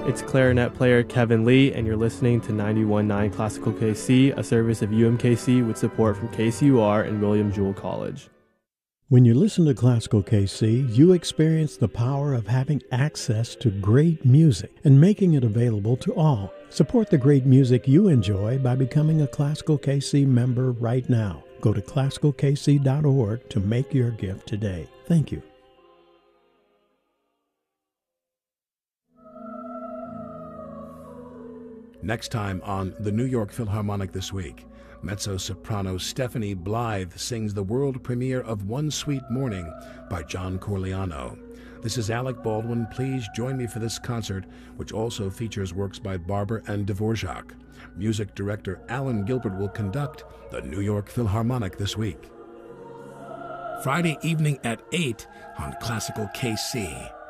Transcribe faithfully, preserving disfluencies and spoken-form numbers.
It's clarinet player Kevin Lee, and you're listening to ninety-one point nine Classical K C, a service of U M K C with support from K C U R and William Jewell College. When you listen to Classical K C, you experience the power of having access to great music and making it available to all. Support the great music you enjoy by becoming a Classical K C member right now. Go to classical k c dot org to make your gift today. Thank you. Next time on the New York Philharmonic This Week, mezzo-soprano Stephanie Blythe sings the world premiere of One Sweet Morning by John Corigliano. This is Alec Baldwin. Please join me for this concert, which also features works by Barber and Dvorak. Music director Alan Gilbert will conduct the New York Philharmonic This Week. Friday evening at eight on Classical K C.